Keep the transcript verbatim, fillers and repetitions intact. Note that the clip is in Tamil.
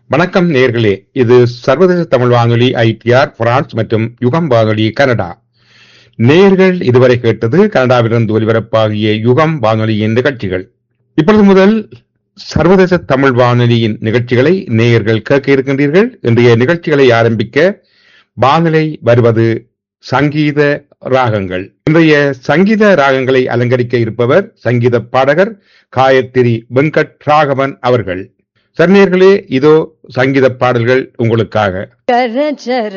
வணக்கம் நேயர்களே, இது சர்வதேச தமிழ் வானொலி ஐடிஆர் பிரான்ஸ் மற்றும் யுகம் வானொலி கனடா. நேயர்கள் இதுவரை கேட்டது கனடாவிலிருந்து ஒலிபரப்பாகிய யுகம் வானொலியின் நிகழ்ச்சிகள். இப்பொழுது முதல் சர்வதேச தமிழ் வானொலியின் நிகழ்ச்சிகளை நேயர்கள் கேட்க இருக்கின்றீர்கள். இன்றைய நிகழ்ச்சிகளை ஆரம்பிக்க வானொலி வருவது சங்கீத ராகங்கள். இன்றைய சங்கீத ராகங்களை அலங்கரிக்க இருப்பவர் சங்கீத பாடகர் காயத்ரி வெங்கட் ராகவன் அவர்கள். சர்ணியர்களே, இதோ சங்கீத பாடல்கள் உங்களுக்காக. கரஜர